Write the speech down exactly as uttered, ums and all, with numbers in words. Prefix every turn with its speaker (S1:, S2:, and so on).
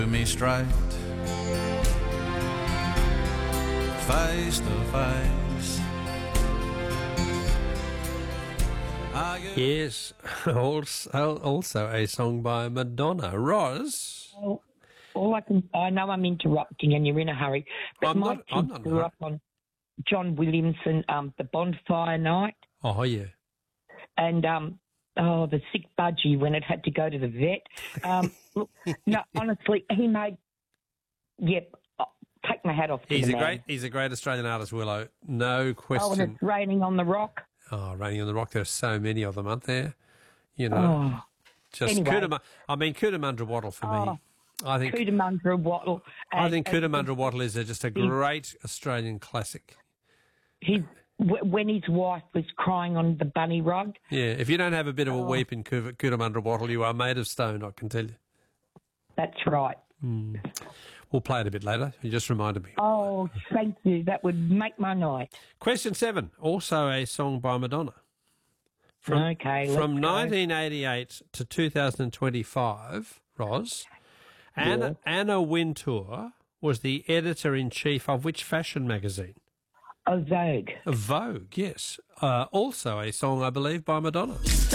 S1: me straight, face to face.
S2: Yes, also, also a song by Madonna. Roz?
S3: Well, all I can, I know I'm interrupting and you're in a hurry, but
S2: I'm
S3: my
S2: not- I'm
S3: kids
S2: not in a
S3: grew
S2: hurry.
S3: up on John Williamson, um, The Bonfire Night,
S2: Oh, yeah.
S3: and um, oh, the sick budgie when it had to go to the vet. Um, look, no, honestly, he made, yep, oh, take my hat off to
S2: He's
S3: the
S2: a
S3: man.
S2: great he's a great Australian artist, Willow. No
S3: Oh, and
S2: question.
S3: it's raining on the rock.
S2: Oh, Raining on the Rock, there are so many of them, aren't there? You know,
S3: Oh,
S2: just
S3: anyway.
S2: Cootamundra, I mean, Cootamundra Wattle for me.
S3: Oh,
S2: I think
S3: Cootamundra Wattle.
S2: I
S3: and-
S2: think
S3: and
S2: Cootamundra Wattle is a, just a great Australian classic.
S3: His, wh- when his wife was crying on the bunny rug.
S2: Yeah, if you don't have a bit of a
S3: Oh.
S2: weep in Coo- Cootamundra Wattle, you are made of stone, I can tell you.
S3: That's right.
S2: We'll play it a bit later. You just reminded me.
S3: Oh, thank you. That would make my night.
S2: Question seven, also a song by Madonna. From,
S3: Okay, let's
S2: From
S3: go.
S2: nineteen eighty-eight to two thousand twenty-five, Roz, Anna, Anna Wintour was the editor-in-chief of which fashion magazine?
S3: A Vogue.
S2: Vogue, yes. Uh, also a song, I believe, by Madonna.